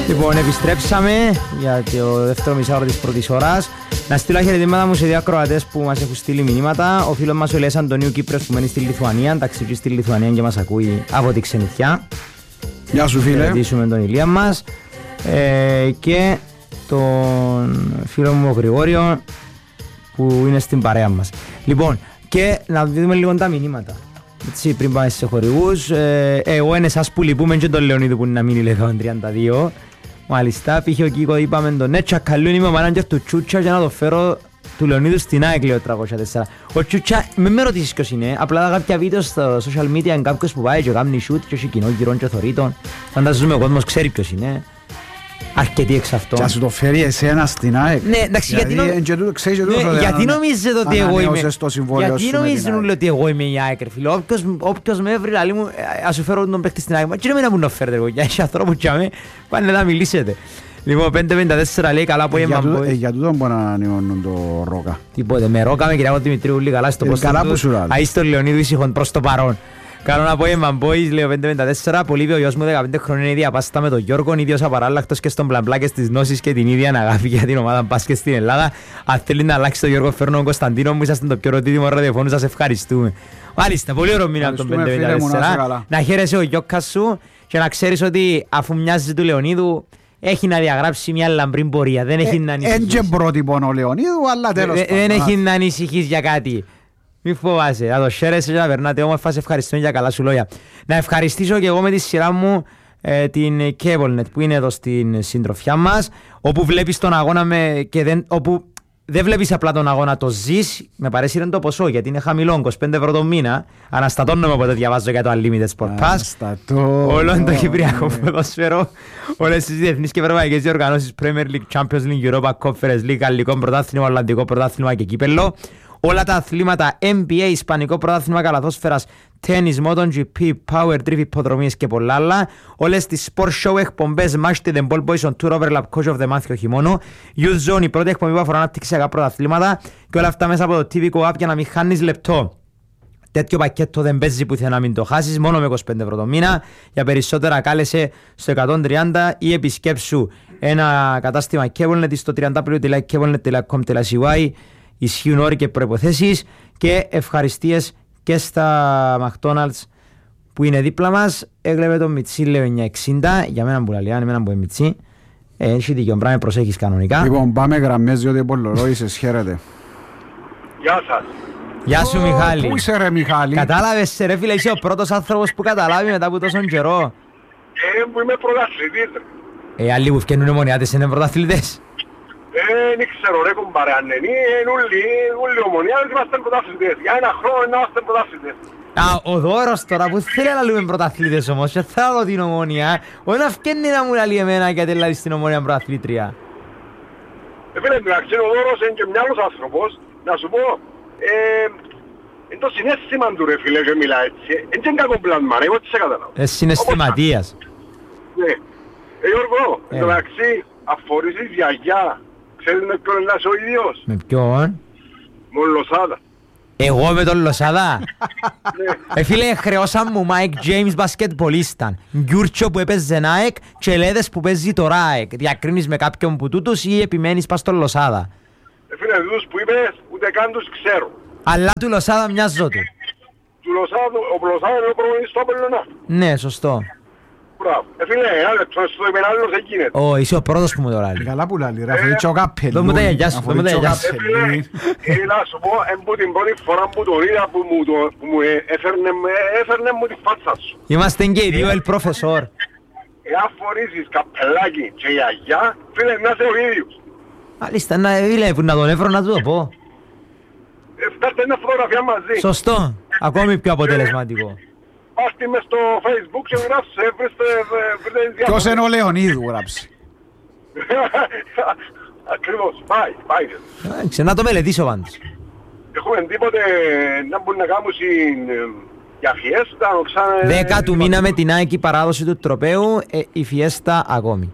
Λοιπόν, επιστρέψαμε για το δεύτερο μισάωρο της πρώτης ώρας. Να στείλω χαιρετήματα μου σε δύο ακροατές που μας έχουν στείλει μηνύματα. Ο φίλος μας ο Ηλίας Αντωνίου Κύπριος που μένει στη Λιθουανία, ταξιδεύει στη Λιθουανία και μας ακούει από τη ξενιθιά. Γεια σου φίλε. Χαιρετήσουμε τον Ηλία μας. Και τον φίλο μου ο Γρηγόριο που είναι στην παρέα μας. Λοιπόν, και να δούμε λίγο τα μηνύματα. Έτσι, πριν πάμε σε χορηγούς, εγώ είναι εσάς που λυπούμε και τον Λεωνίδου που είναι να μείνει λέγον 32. Μάλιστα, πήγε ο Κίκο, είπαμε τον Νέτσα, καλούν είμαι ο μάναντζερ του Τσούτσα για να το φέρω του Λεωνίδου στην ΑΕΚ, λέει ο 304. Ο Τσούτσα, με ρωτήσεις ποιος είναι, απλά τα κάποια βίντεο στο social media είναι κάποιος που πάει και κάνει shoot και έχει κοινό γυρών και θωρείτων. Φανταζούμε ο κόσμος ξέρει ποιος είναι. Αρκετοί εξ αυτό. Και ας το φέρει εσένα στην ΑΕΚ. Ναι, εντάξει, γιατί νομίζετε ότι εγώ είμαι. Γιατί νομίζουν ότι εγώ είμαι η ΑΕΚ, φίλε. Όποιος με έβρει, λέει μου, ας σου φέρω τον παίκτη στην ΑΕΚ. Μα και να μου το φέρετε εγώ, για έχει ανθρώπους και αμέ, πάνε να μιλήσετε. Λοιπόν, 554 λέει καλά απόγευμα. Για τούτο μπορεί να ανιώνουν το Ρόκα. Τίποτε, με Ρόκα, με Κυριάκο Δημητρίου, λίγο καλά στο πόστο του. Αίστο Λεωνίδου ήσυχον προς το παρόν. Καλό απόγευμα, boys, λέω 554. Πολύβιο, ο γιος μου 15 χρόνια είναι ίδια πάστα με τον Γιώργο, ίδιος απαράλλακτος και στον πλαμπλά και στις γνώσεις και την ίδια αγάπη για την ομάδα μπάσκετ στην Ελλάδα. Αν θέλει να αλλάξει τον Γιώργο, φέρνω τον Κωνσταντίνο μου, είσαστε το πιο ρωτήτημο ραδιοφώνου, σας ευχαριστούμε. Μάλιστα, πολύ ωραίο μήνα από τον 554. Να χαίρεσαι ο Γιώκας σου και να ξέρεις ότι αφού μοιάζει του Λεωνίδου, έχει να διαγράψει μια λαμπρή πορεία. Δεν έχει να ανησυχείς. Έντια πρότυπο ο Λεωνίδου, αλλά τέλος πάντων. Δεν έχει να ανησυχείς για κάτι. Μη φοβάσαι, να το χαίρεσαι και να περνάτε όμορφα, σε ευχαριστούμε για καλά σου λόγια. Να ευχαριστήσω και εγώ με τη σειρά μου την CableNet που είναι εδώ στην συντροφιά μας, όπου βλέπεις τον αγώνα όπου δεν βλέπεις απλά τον αγώνα, το ζεις, με παρέσυρε το ποσό γιατί είναι χαμηλό, 25 ευρώ το μήνα. Αναστατώνομαι όποτε διαβάζω για το Unlimited Sport Pass. Όλο το κυπριακό ποδόσφαιρο, όλες τις διεθνείς και ευρωπαϊκές διοργανώσεις, Premier League, Champions League, Europa Conference League, Γαλλικό Πρωτάθλημα, Ολλανδικό Πρωτάθλημα και Κύπελλο. Όλα τα αθλήματα NBA, Ισπανικό Πρωτάθλημα Καλαθόσφαιρας, Τένις, MotoGP, Power Drift, υποδρομίες και πολλά άλλα. Όλες τις Sport Show εκπομπές, Match the Ball Boys on Tour, Overlap, Coach of the Month και όχι μόνο. Youth Zone, η πρώτη εκπομπή που αφορά αναπτυξιακά πρωταθλήματα και όλα αυτά μέσα από το TV Go App για να μην χάνεις λεπτό. Τέτοιο πακέτο δεν παίζει πουθενά να μην το χάσεις, μόνο με 25 ευρώ το μήνα. Για περισσότερα κάλεσε στο 130 ή επισκέψου ένα κατάστημα CableNet στο www.cablenet.com.cy. Ισχύουν όροι και προϋποθέσεις και ευχαριστίες και στα McDonald's που είναι δίπλα μας. Έκλεβε το Μιτσί, λέω 960, για μένα που λαλιάνε, εμένα που είναι Μιτσί. Έχει δίκιο, πράγμα προσέχεις κανονικά. Λοιπόν, πάμε γραμμές, διότι πολλορόι σε χαίρετε. Γεια σας. Γεια σου Μιχάλη. Πού είσαι ρε Μιχάλη? Κατάλαβες ρε φίλε, είσαι ο πρώτος άνθρωπος που καταλάβει μετά από τόσον καιρό. Που είμαι πρωταθλητής. Άλλοι που φκαινούν ομονιάτες είναι πρωταθλητές. Δεν ξέρω ρε κομπάρε αν είναι όλοι ομονιάτες είμαστε πρωταθλητές. Για ένα χρόνο είμαστε πρωταθλητές. Ο Δώρος τώρα που θέλει να λέμε πρωταθλητές όμως και θα δω την Ομόνια. Όχι να φκένει να μου λαλεί εμένα γιατί έλαβε στην Ομόνια πρωταθλήτρια. Φίλε, εντάξει, ο Δώρος είναι και μιάλος άνθρωπος. Να σου πω, είναι το συναίσθημα του ρε φίλε και μιλά έτσι. Είναι και κακό πλάνμα ρε, εγώ τι σε καταλάβω. Συναισθηματίας. Ναι. Γιώργο, εντάξει, αφορήσεις γιαγιά. Ξέρεις με ποιον είναι ο ίδιος? Με ποιον? Με τον Λοσάδα. Εγώ με τον Λοσάδα? Φίλε, χρεώσαν μου Mike James μπασκετμπολίσταν. Γκιούρτσο που έπαιζε ΑΕΚ και Λέδες που παίζει τώρα ΑΕΚ. Διακρίνεις με κάποιον που τούτους ή επιμένεις πας στον Λοσάδα? Φίλε, τούτους που είπες ούτε καν τους ξέρω. Αλλά του Λοσάδα μοιάζω του. Του Λοσάδα, ο Λοσάδα είναι ο προπονητής στο Απελλώνα. Ναι, σωστό. Μπράβο. Φίλε, ένα λεπτό, στο υπεράλληλος εκείνες. Είσαι ο πρώτος που μου το λάλλει. Καλά που λάλλει ρε, αφού και ο Καπελού. Δω μου τα γιαγιά σου, δω μου τα γιαγιά σου. Φίλε, να σου πω, εμπού την πρώτη φορά που τον είδα που μου έφερνε μου τη φάτσα σου. Είμαστε και οι δύο el profesor. Εάν φορήσεις καπελάκι και γιαγιά, φίλε, να είσαι ο ίδιος. Μάλιστα, να τον έβρω να του το πω. Φτάστε μια φωτογραφία μαζί. Σωστό, ακόμη πιο αποτελεσματικό. Πάστε μες στο Facebook και γράψε, βρείτε διάφορα. Ποιος είναι ο Λεωνίδου γράψει? Ακριβώς, πάει. Να το μελετήσω πάντως. Έχουμε τίποτε να μπορούν να κάνουν για φιέστα. 10 του μήνα με την ΑΕΚ παράδοση του τροπαίου, η φιέστα ακόμη.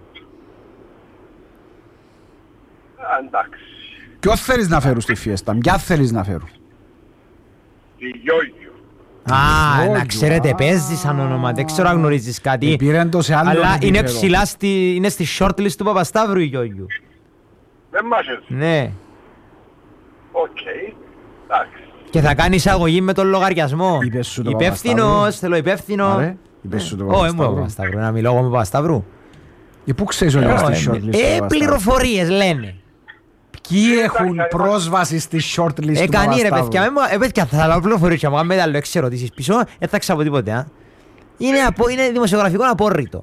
Εντάξει. Ποιο θέλεις να φέρουν στη φιέστα, ποια θέλεις να φέρουν? Τη Γιώργιο. Α, να Γιώργο, ξέρετε, παίζει σαν όνομα, δεν ξέρω αν γνωρίζεις κάτι. Πήραν το σε άλλο Αλλά είναι επίπεδο. ψηλά, είναι στη shortlist του Παπασταύρου η Γιώργου. Δεν μάχες. Ναι. Οκ. Εντάξει. Και θα κάνει εισαγωγή με τον λογαριασμό. Είπες σου το Υπεύθυνος, Παπασταύρου. θέλω υπεύθυνο. Άρα, είπες σου το Όχι, μου Παπασταύρου. Παπασταύρου, να μιλώ εγώ με Παπασταύρου. Πού ξέρεις ότι είναι στη shortlist του Παπασταύρου? Πληροφορίες λένε. Ποιοι έχουν πρόσβαση στη shortlist του Κανεί ρε Παπασταύρου? παιδιά, θα λάβω πληροφορίες και μου κάνουμε άλλο 6 ερωτήσεις πίσω, δεν θα ξέρω τίποτε. Είναι δημοσιογραφικό απόρριτο.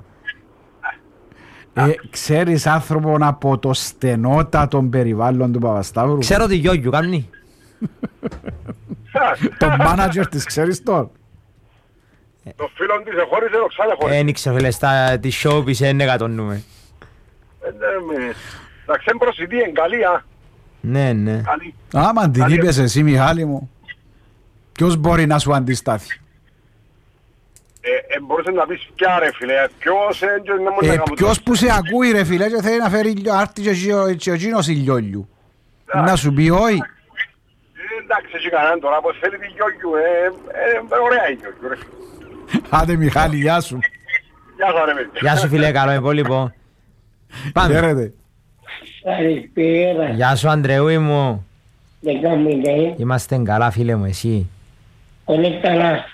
Ξέρεις άνθρωπο από το στενότατο περιβάλλον του Παπασταύρου? Ξέρω ότι Γιώργου κάνει. Το manager της ξέρεις τον? Το φίλο της εχώρισε, το ξανεχώρισε. Δεν ξέρω φίλε, τη showbiz δεν εκατονούμε. Εντάξει, είναι προσιτή, είναι καλή, α. Ναι, ναι. Καλή. Άμα την Καλή. είπες εσύ Μιχάλη μου, ποιος μπορεί να σου αντιστάθει? Μπορούσε να πεις ποια ρε φίλε, ποιος έντιος να μου λέγαμε. Ποιος που σε ακούει ρε φίλε και θέλει να φέρει άρτη και ο εκείνος ηλιόλιου, να σου πει όχι? Εντάξει, έχει κανέναν τώρα που θέλει τη Γιώργου, ωραία η Γιώργου ρε φίλε. Άντε Μιχάλη, γεια σου. Γεια σας ρε παιδιά. Γεια σου φίλε, καλό υπόλοιπο. Πάμε. Χαίρετε. Καλησπέρα. Γεια σου Αντρεούι μου. Δεν κάνετε. Είμαστε καλά φίλε μου, εσύ. Πολύ καλά.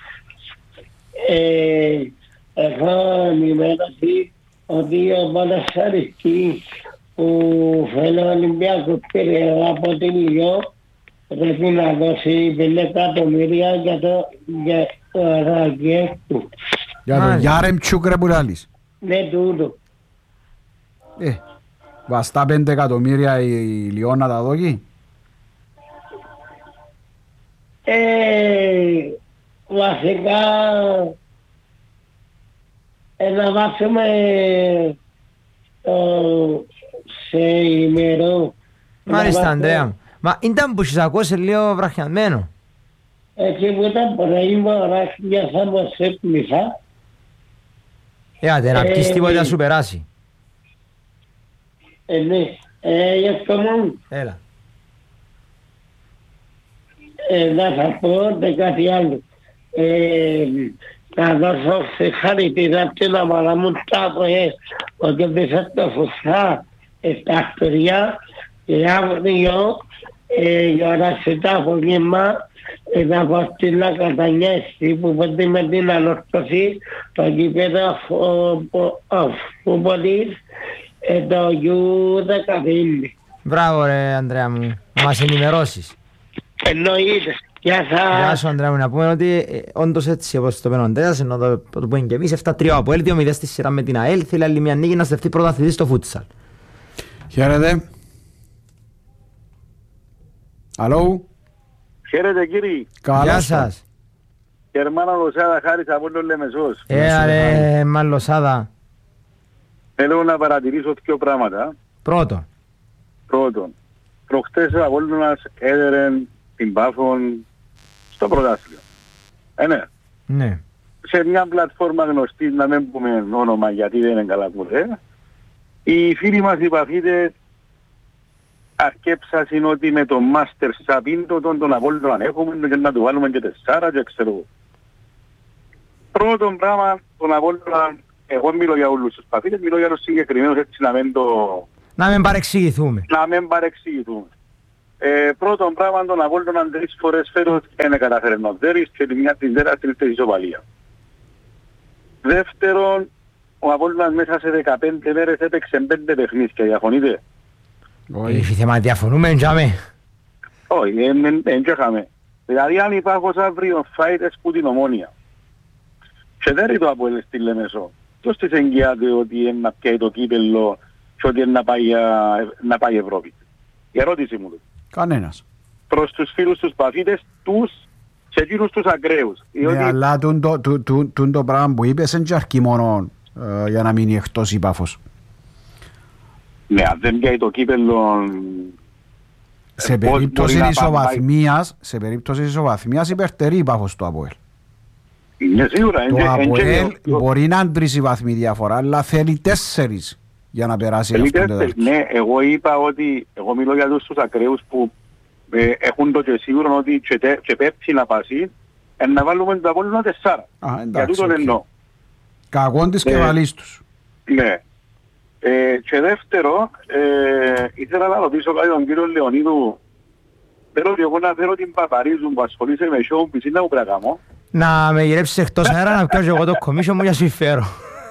Έχω ενημέρωση ότι ο Πανασαριστής που φαίνεται ο Ολυμπιακός πήρε από την Λιό πρέπει να δώσει 5 εκατομμύρια για το αραγές του. Για τον Μάλιστα. Γιάρεμ Τσούκ ρε που λάλλεις. Ναι, τούτο. Βαστά 5 εκατομμύρια η Λιόν να τα δώσει. Βασικά να βάσουμε σε ημερό. Μάλιστα Ανδρέα μου. Μα ήταν που σας ακούσε λίγο βραχιαμένο. Έτσι που ήταν πρωί ώρα μια θα μας έπνισα. Άντε να πεις τίποτα να σου περάσει. Ναι, γι' αυτό μόνο Έλα. να θα πω και κάτι άλλο. Να δώσω συγχαρητήρια στην ομάδα μου κάπου ότι μπήσα το φουστά στα παιδιά και αύριο για να σε τα απόγευμα να πω στην Λακατανιέστη που πέντε με την ανορθωσή το γήπεδο Φούπολης το U15. Μπράβο ρε Ανδρέα μου, να μας ενημερώσεις. Εννοείται. Γεια Γεια σας. σου Ανδρέα μου, να πούμε ότι όντως έτσι όπως το πένω ο Ανδρέας, ενώ το πούμε και εμείς 7-3 από ΑΕΛ, 2-0 στη σειρά με την ΑΕΛ, θέλει άλλη μια νίκη να στεφτεί πρωταθλητής στο φούτσαλ. Χαίρετε. Αλλό. Χαίρετε κύριοι. Καλώς Γεια το. σας. Γερμάνα Λοσάδα Χάρης από τον Λεμεσός. Ρε μαλλοσάδα. Θέλω να παρατηρήσω δύο πράγματα. Πρώτο. Πρώτον, προχτές ο Απόλλωνας έδερε την Πάφον στο πρωτάθλιο. Ναι. Ναι. Σε μια πλατφόρμα γνωστή, να μην πούμε όνομα γιατί δεν είναι καλά που λέει, οι φίλοι μας οι παφίτες αρκέψασαν ότι με τον Μάστερ Σαπίντο τον Απόλλωνα έχουμε και να του βάλουμε και 4 και ξέρω εγώ. Πρώτον πράγμα, τον Απόλλωνα, εγώ μιλώ για όλους τους παφίτες, μιλώ για τους συγκεκριμένους έτσι να μην το... Να μην παρεξηγηθούμε. Να μην παρεξηγηθούμε. Πρώτον πράγμα τον Απόλλωνα 3 φορές φέτος δεν καταφέρει να δέρεις και την τέταρτη ήρθε η ισοπαλία. Δεύτερον, ο Απόλλωνας μέσα σε 15 μέρες έπαιξε 5 παιχνίδια, διαφωνείτε? Όχι. Έχει θέμα, διαφωνούμε εντιαμε. Όχι, δεν είχαμε. Δηλαδή αν υπάρχω αύριο φάιτες που την Ομόνια και δεν ρίτω από ελ στη Λεμεσό, ποιος της εγγυάται ότι είναι να πιάει το κύπελλο και ότι είναι να πάει Ευρώπη? Η ερώτηση μου. Κανένας. Προς τους φίλους τους παφίτες, τους και εκείνους τους ακραίους. Ναι, αλλά το πράγμα που είπες είναι και αρκεί μόνο για να μείνει εκτός η Πάφος. Ναι, αν δεν πιάει το κύπελλο... Σε περίπτωση ισοβαθμίας υπερτερεί η Πάφος του ΑΠΟΕΛ. Είναι σίγουρα. Το ΑΠΟΕΛ μπορεί να είναι 3 η βαθμοί διαφορά, αλλά θέλει 4 για να περάσει αυτόν τον τέταρτο. Ναι, εγώ είπα ότι, εγώ μιλώ για τους ακραίους που έχουν το και σίγουρο ότι και πέφτει να πάσει να βάλουμε το Απόλλωνα 4. Για τούτον εννοώ. Κακόν της και βαλείς τους. Ναι. Και δεύτερο, ήθελα να ρωτήσω κάτι τον κύριο Λεωνίδου. Θέλω ότι εγώ να θέλω την Παπαρίζου που ασχολείσαι με show πισίνα που πρέπει να κάνω. Να με γυρέψεις εκτός αέρα να πιάσω εγώ το κομίσιο μου για σου φέρω.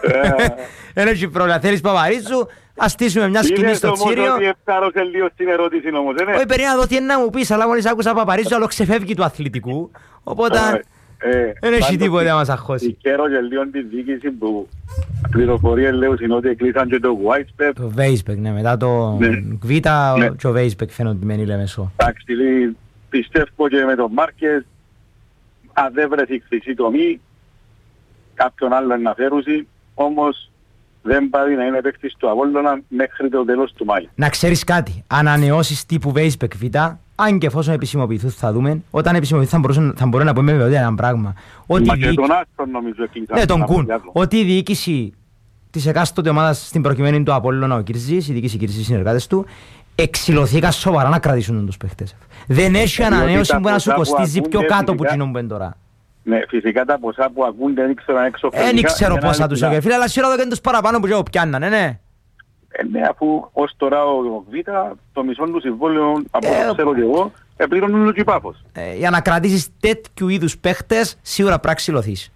Δεν έχει πρόβλημα. Θέλεις Παπαρίζου, ας στήσουμε μια σκηνή στο Τσίριο. Είναι όμως ότι έφταρωσε λίγο στην ερώτηση όμως, δεν είναι. Όχι, περίμενα να δω τι είναι να μου πεις, αλλά μόλις άκουσα Παπαρίζου, άλλο ξεφεύγει του αθλητικού. Οπότε δεν έχει τίποτα να μας αγχώσει. Συγχαίρω και λίγο τη διοίκηση που πληροφορίες λέω είναι ότι εκλείσαν και το Weisberg. Το Weisberg, ναι, μετά το Β' και ο Weisberg φαίνεται ότι μένει Λεμεσό. Εντάξει, πιστεύω και με τον Μάρκες, αν δεν βρεθεί χρυσή τομή, κάποιον άλλον να φέρουσει, όμως δεν πάει να είναι παίκτης του Απόλλωνα μέχρι το τέλος του Μάη. Να ξέρεις κάτι, ανανεώσεις τύπου Weisberg Β', αν και εφόσον επισημοποιηθούν θα δούμε, όταν επισημοποιηθούν θα μπορούμε να πούμε με βέβαια ένα πράγμα. Μα και τον Άστον νομίζω εκλείσαν. Ναι, τον Κουν. Ότι η διοίκηση της εκάστοτε ομάδας στην προκειμένη του Απόλλωνα, ο Κυρζής, η διοίκηση Κυρζής, οι συνεργάτες του, εξηλωθήκαν σοβαρά να κρατήσουν τους παίχτες. Δεν έχει ανανέωση που να σου κοστίζει πιο κάτω που κοινούν που είναι τώρα. Ναι, φυσικά τα ποσά που ακούνται δεν ξέρω αν εξωφρενικά. Δεν ξέρω πόσα τους έχω, φίλε, αλλά σίγουρα δεν τους παραπάνω που πιάννανε, ναι. Ναι, αφού ως τώρα ο Β, το μισό του συμβόλαιο, από όσο ξέρω και εγώ, πληρώνουν και Πάφος. Για να κρατήσεις τέτοιου είδους παίχτες, σίγουρα πρέπει να ξυλωθείς.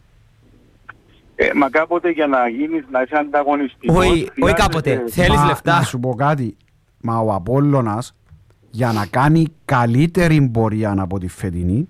Μα κάποτε για να γίνεις, να είσαι ανταγωνιστικός... Όχι κάποτε, θέλεις λεφτά. Να σου πω κάτι, μα ο Απόλλωνας για να κάνει καλύτερη πορεία από τη φετινή,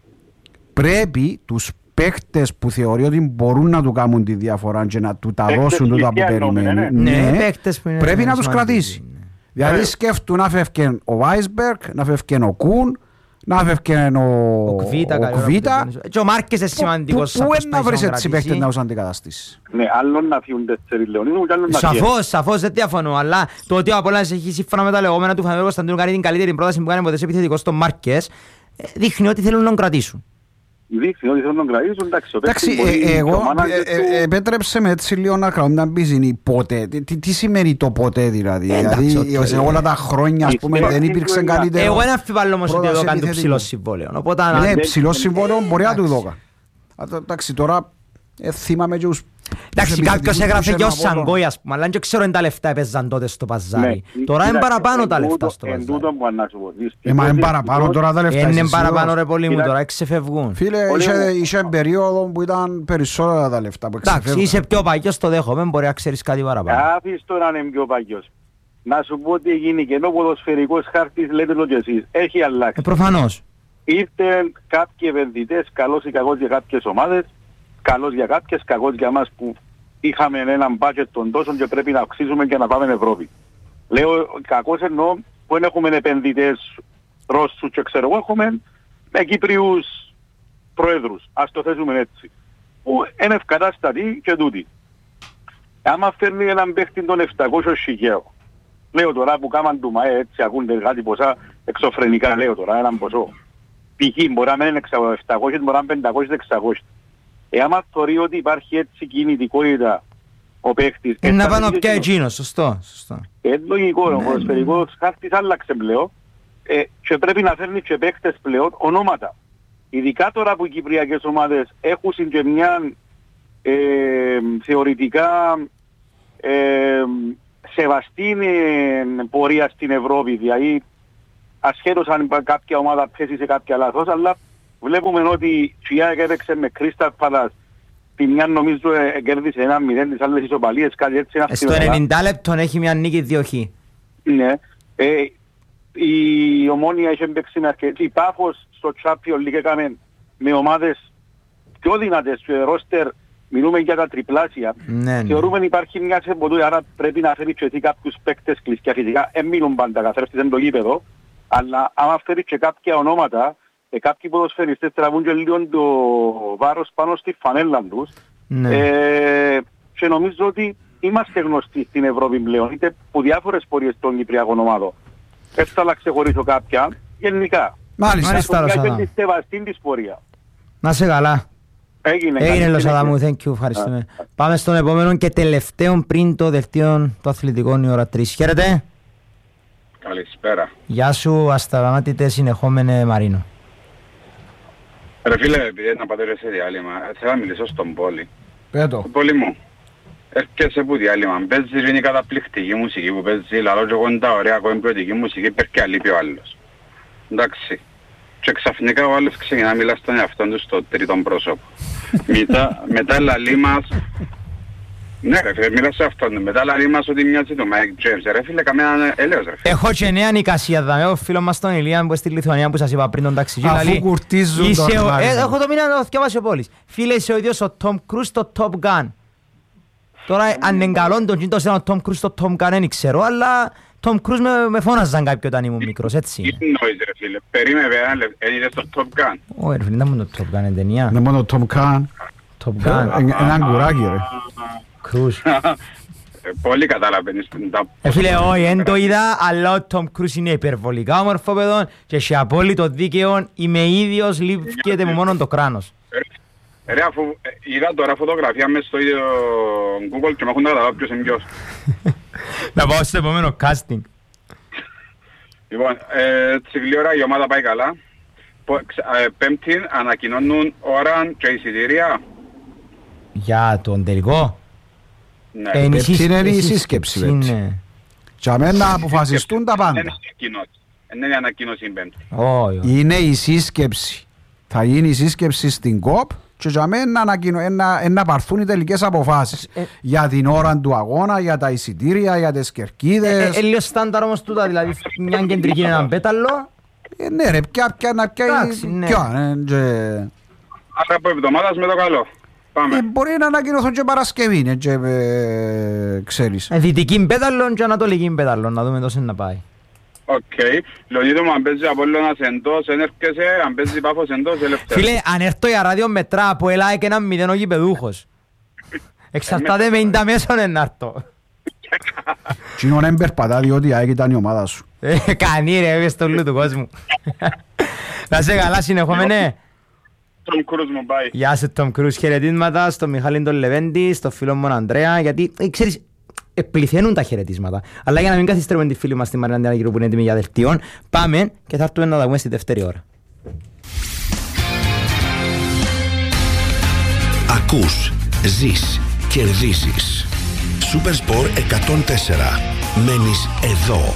πρέπει τους παίχτες που θεωρεί ότι μπορούν να του κάνουν τη διαφορά και να του τα δώσουν τούτα που περιμένει, πρέπει να τους κρατήσει. Δηλαδή σκέφτουν να φεύγει ο Weisberg, να φεύγει ο Κουν, να φεύγει ο Κβίτα. Και ο Μάρκες είναι σημαντικός. Πού είναι να βρεις έτσι παίχτες να τους αντικαταστήσεις. Ναι, άλλον να φύγουν 4 Λεωνίδου και άλλον να φύγουν. Σαφώς, δεν διαφωνώ, αλλά το ότι ο Απόλλωνας έχει σύμφωνα με τα λεγόμενα του Φανερού Κωνσταντίνου κάνει την καλύτερη πρόταση που κάνει ποτέ σε επιθετικό στον Μάρκες, δείχνει ότι θέλουν να τον κρατήσουν. Δείχνει ότι θέλουν να τον κρατήσουν, εντάξει, εγώ επέτρεψε με έτσι λίγο να κρατούν να πεις είναι ποτέ. Τι σημαίνει το ποτέ δηλαδή, δηλαδή σε όλα τα χρόνια ας πούμε δεν υπήρξε καλύτερο. Εγώ δεν αμφιβάλλω όμως ότι εδώ κάνει το ψηλό συμβόλαιο. Ναι, ψηλό συμβόλαιο μπορεί να του δώκα. Εντάξει, τώρα θυμάμαι και τους... Εντάξει, κάποιος έγραφε και ως Σαγκόη ας πούμε, αλλά δεν ξέρω αν τα λεφτά έπαιζαν τότε στο παζάρι. Τώρα είναι παραπάνω τα λεφτά στο παζάρι. Μα είναι παραπάνω τώρα τα λεφτά. Είναι παραπάνω ρε πολύ μου τώρα, ξεφεύγουν. Φίλε, είχε περίοδο που ήταν περισσότερα τα λεφτά που ξεφεύγουν. Εντάξει, είσαι πιο παγιός, το δέχομαι, μπορεί να ξέρεις κάτι παραπάνω. Άφης τώρα να είμαι πιο παγιός. Να σου πω ότι γίνει και ενώ ποδοσφαιρικός χάρτης λέτε το κι εσείς. Έχει αλλάξει. Προφανώς. Ήρθαν κάποιοι επενδυτές, καλώς ή κακώς για κάποιες ομάδες, καλώς για κάποιες, κακώς για μας που είχαμε έναν budget των τόσων και πρέπει να αυξήσουμε και να πάμε Ευρώπη. Λέω κακώς εννοώ που δεν έχουμε επενδυτές Ρώσους και ξέρω εγώ, έχουμε με Κύπριους προέδρους, ας το θέσουμε έτσι, που είναι ευκατάστατοι και τούτοι. Άμα φέρνει έναν παίχτη των 700 χιλιάδων, λέω τώρα που κάμαν του ΜΑΕ έτσι ακούνται κάτι ποσά εξωφρενικά, λέω τώρα έναν ποσό. Π.χ. μπορεί να μένει 700, μπορεί να μένει 500-600. Άμα θεωρεί ότι υπάρχει έτσι κινητικότητα ο παίχτης... Είναι να πάνω πια εκείνος, σωστό. Λογικό, ο ποδοσφαιρικός χάρτης άλλαξε πλέον και πρέπει να φέρνει και παίχτες πλέον ονόματα. Ειδικά τώρα που οι κυπριακές ομάδες έχουν και μια θεωρητικά σεβαστή πορεία στην Ευρώπη, δηλαδή ασχέτως αν κάποια ομάδα πέσει σε κάποια λάθος, αλλά βλέπουμε ότι η ΦΙΑ έπαιξε με Crystal Palace. Τη μια νομίζω κέρδισε 1-0, τις άλλες ισοπαλίες, κάτι έτσι. Στο 90 λεπτόν έχει μια νίκη 2-χ. Ναι. Η Ομόνια είχε παίξει με αρκετή. Η Πάφος στο Champions League έκαμε με ομάδες πιο δυνατές. Στο ρόστερ μιλούμε για τα τριπλάσια. Ναι. Θεωρούμε υπάρχει μια ξεμποτούια, άρα πρέπει να φέρει και κάποιους παίκτες κλειστιά. Φυσικά δεν μιλούν πάντα καθρέφτης εν το γήπεδο, αλλά άμα φέρει και κάποια ονόματα, κάποιοι ποδοσφαιριστές τραβούν και λίγο το βάρος πάνω στη φανέλα τους. Ναι. Και νομίζω ότι είμαστε γνωστοί στην Ευρώπη πλέον, είτε από διάφορες πορείες των Κυπριακών ομάδων. Έτσι θα ξεχωρίσω κάποια, γενικά. Μάλιστα. Να σε καλά. Έγινε Λοσαδαμού, thank you, ευχαριστούμε. Πάμε στον επόμενο και τελευταίο πριν το δελτίο του αθλητικών η ώρα 3. Χαίρετε. Καλησπέρα. Γεια σου, ασταμάτητε συνεχόμενε Μαρίνο. Ρε φίλε, επειδή να πατέρω σε διάλειμμα, θέλω να μιλήσω στον Πόλη. Πέτω. Πόλη μου, έρχεσαι που διάλειμμα, παίζεις είναι η καταπληκτική μουσική που παίζει, λαλό και εγώ είναι τα ωραία κομπλωτική μουσική, υπέρ και αλείπει ο άλλος. Εντάξει. Και ξαφνικά ο άλλος ξεκινά να μιλά στον εαυτόν του στο τρίτον πρόσωπο. μετά λαλεί μας... Ναι ρε φίλε, μιλά σε αυτόν. Μετά λαλεί μας ότι μοιάζει το Mike James. Ρε φίλε, καμία έλεος ρε φίλε. Έχω και νέα νοικασία δάμε, ο φίλος μας τον Ηλία που στη Λιθουανία που σας είπα πριν τον ταξιτζή. Αφού κουρτίζουν τον Μάρι. Έχω το μήνα να το θυκεύασε ο Πόλης. Φίλε, είσαι ο ίδιος ο Tom Cruise στο Top Gun. Τώρα αν είναι καλό τον κινητός ήταν ο Tom Cruise στο Top Gun δεν ξέρω, αλλά Tom Cruise με φώναζαν κάποιοι όταν ήμουν μικρός, έτσι είναι. Τι νόης ρε φίλε, περίμενε είδες στο Top Gun. Ω ρε φίλε, δεν μόνο το Top Gun είναι ταινία. Είναι μόνο το Tom Khan. Top Gun. Έναν κουράκι ρε. Cruise. Πολύ καταλαβαίνεις. Φίλε, όχι, δεν το είδα, αλλά ο Tom Cruise είναι υπερβολικά όμορφο παιδόν και σε απόλυτο δίκαιο είμαι ίδιος, λήφκεται με μόνο το κράνος. Ρε, αφού είδα τώρα φωτογραφία μες στο ίδιο Google και με έχουν καταλάβει ποιος είναι ποιος. Να πάω στο επόμενο casting. Λοιπόν, τσιγλή ώρα η ομάδα πάει καλά. Πέμπτη ανακοινώνουν ώρα και εισιτήρια. Για τον τελικό. Ναι. Πέμπτη είναι η σύσκεψη πέμπτη. Και αμένα να αποφασιστούν τα πάντα. Είναι η ανακοίνωση πέμπτη. Είναι η σύσκεψη. Θα γίνει η σύσκεψη στην ΚΟΠ και για μένα να πάρθουν οι τελικές αποφάσεις για την ώρα του αγώνα, για τα εισιτήρια, για τις κερκίδες. Λίγο στάνταρ όμως τούτα, δηλαδή μια κεντρική είναι έναν πέταλο. Ναι ρε, πια να πιάει. Άρα από εβδομάδας με το καλό. Πάμε. Μπορεί να ανακοινωθούν και Παρασκευή, ξέρεις. Δυτική πέταλο και ανατολική πέταλο, να δούμε τόσο να πάει. Οκ. Λεωνίδο μου, αν παίζει Απόλλωνας εντός, εν έρχεσαι, αν παίζει Πάφος εντός, ελεύθερα. Φίλε, αν έρθω για ράδιο μετρά από Ελλάδα και έναν μηδέν ο γηπεδούχος. Εξαρτάται με ίντα μέσον ενάρτω. Κοινό να εμπερπατά διότι η ΑΕΚ ήταν η ομάδα σου. Κανεί ρε, είμαι στο λου του κόσμου. Να σε καλά, συνεχόμενε. Tom Cruise μου πάει. Γεια σε Tom Cruise, χαιρετίσματα στον Μιχάλη τον Λεβέντη, στον φίλο μου Ανδρέα, γιατί ξέρεις, πληθαίνουν τα χαιρετίσματα. Αλλά για να μην καθυστερούμε τη φίλη μας τη Μαριάννα Αντιανάκη που είναι έτοιμη για δελτίον, πάμε και θα έρθουμε να τα πούμε στη δεύτερη ώρα. Ακούς, ζεις, κερδίσεις. Supersport 104. Μένεις εδώ.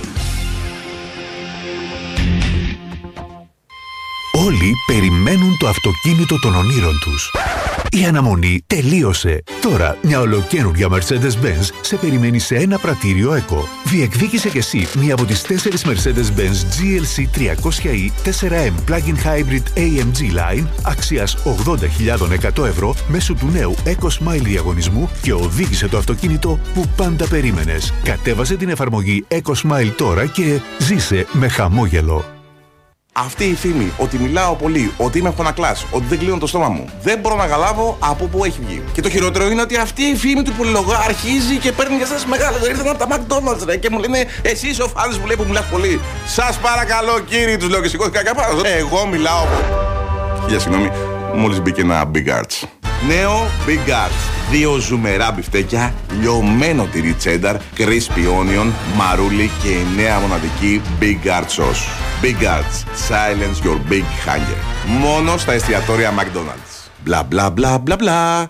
Όλοι περιμένουν το αυτοκίνητο των ονείρων τους. Η αναμονή τελείωσε. Τώρα μια ολοκαίνουργια Mercedes-Benz σε περιμένει σε ένα πρατήριο ECO. Διεκδίκησε κι εσύ μία από τις 4 Mercedes-Benz GLC 300e 4M Plug-in Hybrid AMG Line αξίας 80.100 ευρώ μέσω του νέου ECO Smile διαγωνισμού και οδήγησε το αυτοκίνητο που πάντα περίμενες. Κατέβασε την εφαρμογή ECO Smile τώρα και ζήσε με χαμόγελο. Αυτή η φήμη ότι μιλάω πολύ, ότι είμαι χωνακλάς, ότι δεν κλείνω το στόμα μου, δεν μπορώ να καταλάβω από πού έχει βγει. Και το χειρότερο είναι ότι αυτή η φήμη του πολυλογά αρχίζει και παίρνει για σας μεγάλα. Ήρθαν από τα McDonald's ρε, και μου λένε εσείς ο φάνης μου λέει που μιλάς πολύ. Σας παρακαλώ κύριοι, τους λέω και σηκώθηκα και πάνω. Εγώ μιλάω. Για συγγνώμη, μόλις μπήκε ένα Big Arts. Νέο Big Arts. 2 ζουμερά μπιφτέκια, λιωμένο τυρί τσένταρ, crispy onion, μαρούλι και η νέα μοναδική Big Arts sauce. Big Arts. Silence your big hunger. Μόνο στα εστιατόρια McDonald's. Μπλα μπλα μπλα μπλα μπλα.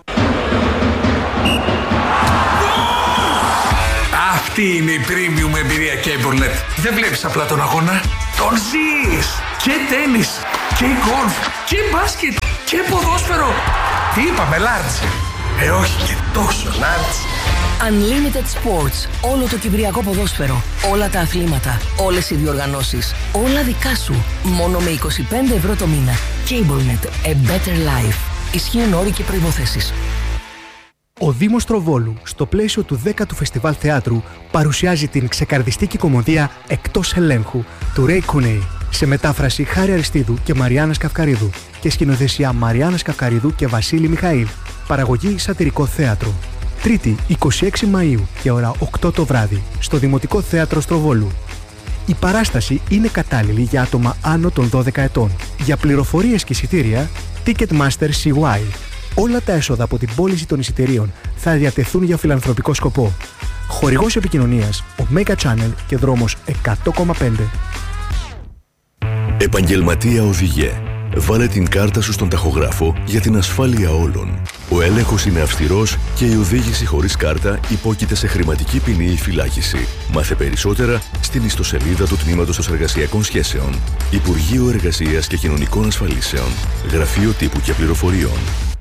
Αυτή είναι η premium εμπειρία CableNet. Δεν βλέπεις απλά τον αγώνα, τον ζεις. Και τένις, και γκολφ, και μπάσκετ, και ποδόσφαιρο. Τι είπαμε, large. Όχι και τόσο large. Unlimited Sports. Όλο το κυπριακό ποδόσφαιρο. Όλα τα αθλήματα. Όλες οι διοργανώσεις. Όλα δικά σου. Μόνο με 25 ευρώ το μήνα. CableNet. A better life. Ισχύουν όροι και προϋποθέσεις. Ο Δήμος Τροβόλου, στο πλαίσιο του 10ου Φεστιβάλ Θεάτρου, παρουσιάζει την ξεκαρδιστική κομμωδία «Εκτός ελέγχου» του Ρέι Κουνέι, σε μετάφραση Χάρη Αριστίδου και Μαριάννας Καυκαρίδου και σκηνοθεσία Μαριάννας Καυκαρίδου και Βασίλη Μιχαήλ. Παραγωγή Σατυρικό Θέατρο. Τρίτη, 26 Μαΐου και ώρα 8 το βράδυ, στο Δημοτικό Θέατρο Στροβόλου. Η παράσταση είναι κατάλληλη για άτομα άνω των 12 ετών. Για πληροφορίες και εισιτήρια, Ticketmaster CY. Όλα τα έσοδα από την πώληση των εισιτηρίων θα διατεθούν για φιλανθρωπικό σκοπό. Χορηγός επικοινωνίας, ο Mega Channel και δρόμος 100,5. Επαγγελματία οδηγέ. Βάλε την κάρτα σου στον ταχογράφο για την ασφάλεια όλων. Ο έλεγχος είναι αυστηρός και η οδήγηση χωρίς κάρτα υπόκειται σε χρηματική ποινή ή φυλάκιση. Μάθε περισσότερα στην ιστοσελίδα του Τμήματος των Εργασιακών Σχέσεων. Υπουργείο Εργασίας και Κοινωνικών Ασφαλίσεων. Γραφείο Τύπου και Πληροφοριών.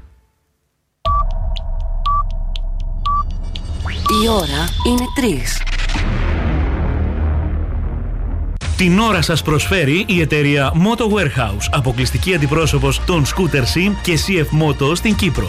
Η ώρα είναι 3. Την ώρα σας προσφέρει η εταιρεία Moto Warehouse, αποκλειστική αντιπρόσωπος των Scooter Sim και CF Moto στην Κύπρο.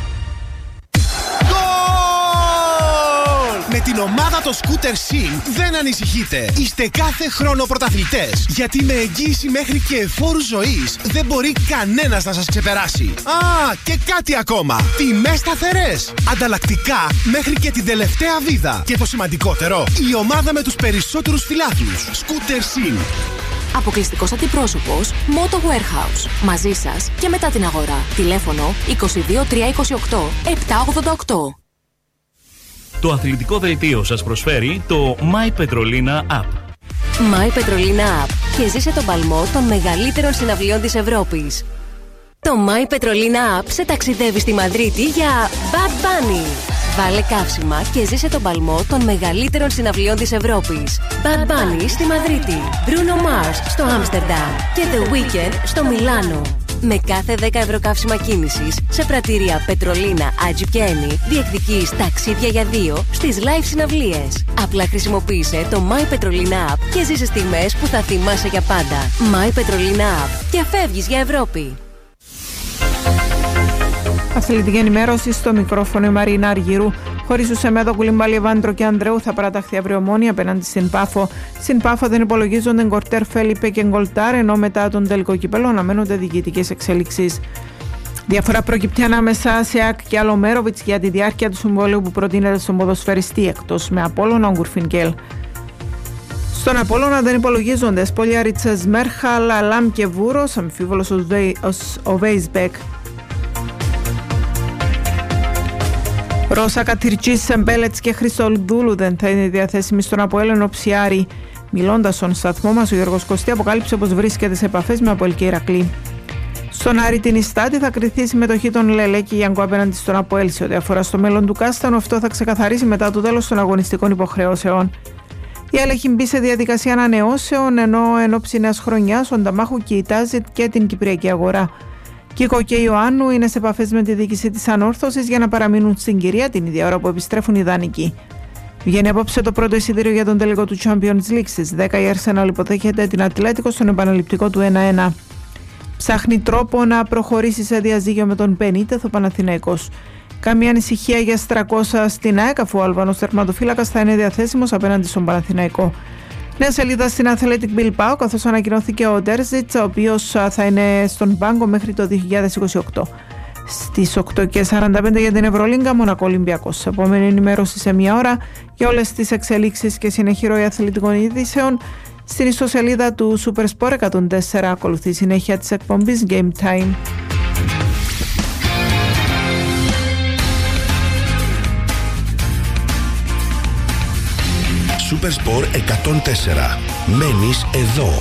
Με την ομάδα το Scooter Sim δεν ανησυχείτε. Είστε κάθε χρόνο πρωταθλητές. Γιατί με εγγύηση μέχρι και εφόρου ζωής δεν μπορεί κανένας να σας ξεπεράσει. Και κάτι ακόμα. Τιμές σταθερές. Ανταλλακτικά μέχρι και την τελευταία βίδα. Και το σημαντικότερο, η ομάδα με τους περισσότερους φιλάθλους. Scooter Sim. Αποκλειστικός αντιπρόσωπος Moto Warehouse. Μαζί σας και μετά την αγορά. Τηλέφωνο 22 328 788. Το αθλητικό δελτίο σας προσφέρει το My Petrolina App. My Petrolina App και ζήσε τον παλμό των μεγαλύτερων συναυλιών της Ευρώπης. Το My Petrolina App σε ταξιδεύει στη Μαδρίτη για Bad Bunny. Βάλε καύσιμα και ζήσε τον παλμό των μεγαλύτερων συναυλιών της Ευρώπης. Bad Bunny στη Μαδρίτη, Bruno Mars στο Άμστερνταμ και The Weeknd στο Μιλάνο. Με κάθε 10 ευρώ καύσιμα κίνησης σε πρατήρια Πετρολίνα, Άτζι και Ένι διεκδικείς ταξίδια για 2 στις live συναυλίες. Απλά χρησιμοποίησε το My Petrolina App και ζήσε στιγμές που θα θυμάσαι για πάντα. My Petrolina App και φεύγεις για Ευρώπη. Αθλητική ενημέρωση στο μικρόφωνο η Μαρίνα Αργυρού. Χωρίς Ουσεμέδο, Κουλιμπάλη, Ευάντρο και Ανδρέου θα παραταχθεί αύριο Ομόνοια απέναντι στην Πάφο. Στην Πάφο δεν υπολογίζονται Γκορτέρ, Φέλιπε και Γκολτάρ, ενώ μετά τον τελικό κύπελλο αναμένονται διοικητικές εξέλιξεις. Διαφορά προκυπτεί ανάμεσα σε ΑΚ και Αλομέροβιτς για τη διάρκεια του συμβόλαιου που προτείνεται στον ποδοσφαιριστή, εκτός με Απόλλωνα Γκουρφινκέλ. Στον Απόλλωνα δεν υπολογίζονται Σπολιαρίτσες, Μέρχαλ, Αλάμ και Βούρος, αμφίβολος ο Βέισμπεκ. Ρώσα, Κατυρτζής, Σεμπέλετς και Χριστοδούλου δεν θα είναι διαθέσιμοι στον ΑΠΟΕΛ ενώ Ψιάρη. Μιλώντας στον σταθμό μας, ο Γιώργος Κωστή αποκάλυψε πως βρίσκεται σε επαφές με ΑΠΟΕΛ και Ηρακλή. Στον Άρη την Ιστάτη θα κριθεί η συμμετοχή των Λελέ και Γιάνγκο απέναντι στον ΑΠΟΕΛ. Σε ό,τι αφορά στο μέλλον του Κάστανο, αυτό θα ξεκαθαρίσει μετά το τέλος των αγωνιστικών υποχρεώσεων. Η ΑΕΛ έχει μπει σε διαδικασία ανανεώσεων, ενώ εν ώψη νέας χρονιάς ο Νταμάχου κοιτάζει και την κυπριακή αγορά. Κίκο και Ιωάννου είναι σε επαφές με τη διοίκηση της Ανόρθωσης για να παραμείνουν στην Κυρία την ίδια ώρα που επιστρέφουν οι δανεικοί. Βγαίνει απόψε το πρώτο εισιτήριο για τον τελικό του Champions League. Στις 10 η Arsenal υποδέχεται την Ατλέτικο στον επαναληπτικό του 1-1. Ψάχνει τρόπο να προχωρήσει σε διαζύγιο με τον Πενίτεθ ο Παναθηναϊκός. Καμία ανησυχία για Στρακώσα στην ΑΕΚ, αφού ο Αλβανός τερματοφύλακας θα είναι διαθέσιμος απέναντι στον Παναθηναϊκό. Νέα σελίδα στην Athletic Bilbao, καθώς ανακοινώθηκε ο Ντέρζιτς, ο οποίος θα είναι στον πάγκο μέχρι το 2028. Στις 8:45 για την Ευρωλίγκα, Μονακό Ολυμπιακός. Επόμενη ενημέρωση σε μία ώρα για όλες τις εξελίξεις και συνεχή ροή αθλητικών ειδήσεων στην ιστοσελίδα του Supersport 104. Ακολουθεί συνέχεια της εκπομπής Game Time. Supersport 104. Μένεις εδώ.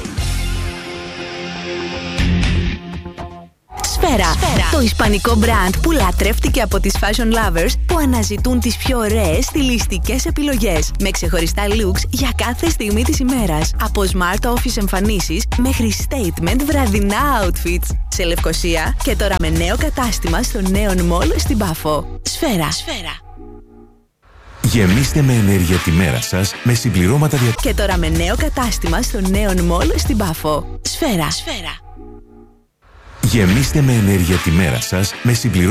Σφαίρα. Το ισπανικό μπραντ που λατρεύτηκε από τις fashion lovers που αναζητούν τις πιο ωραίες στιλιστικές επιλογές με ξεχωριστά looks για κάθε στιγμή της ημέρας. Από smart office εμφανίσεις μέχρι statement βραδινά outfits. Σε Λευκοσία και τώρα με νέο κατάστημα στο Neon Mall στην Πάφο. Σφαίρα. Γεμίστε με ενέργεια τη μέρα σας με συμπληρώματα Και τώρα με νέο κατάστημα στο Neon Mall στην Πάφο. Σφαίρα. Γεμίστε με ενέργεια τη μέρα σας με συμπληρώματα